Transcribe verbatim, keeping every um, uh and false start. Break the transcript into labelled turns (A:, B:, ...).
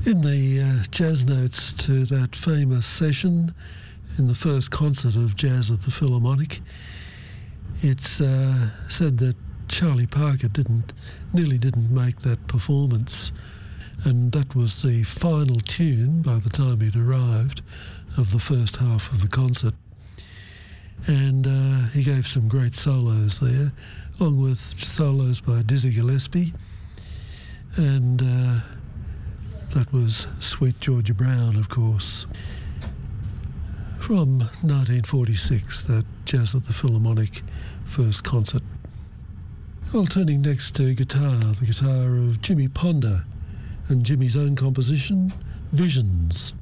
A: In the uh, jazz notes to that famous session in the first concert of Jazz at the Philharmonic, it's uh, said that Charlie Parker didn't, nearly didn't make that performance, and that was the final tune by the time he'd arrived of the first half of the concert. And uh, he gave some great solos there, along with solos by Dizzy Gillespie, and uh, that was Sweet Georgia Brown, of course. From nineteen forty-six, that Jazz at the Philharmonic first concert. Well, turning next to guitar, the guitar of Jimmy Ponder, and Jimmy's own composition, Visions.